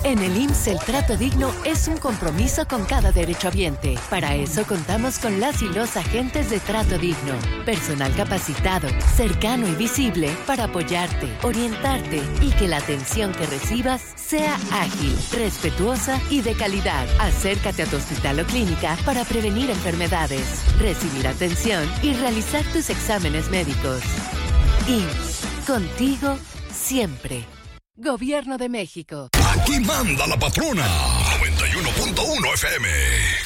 En el IMSS, el trato digno es un compromiso con cada derechohabiente. Para eso contamos con las y los agentes de Trato Digno. Personal capacitado, cercano y visible para apoyarte, orientarte y que la atención que recibas sea ágil, respetuosa y de calidad. Acércate a tu hospital o clínica para prevenir enfermedades, recibir atención y realizar tus exámenes médicos. IMSS, contigo siempre. Gobierno de México. Aquí manda la patrona. 91.1 FM.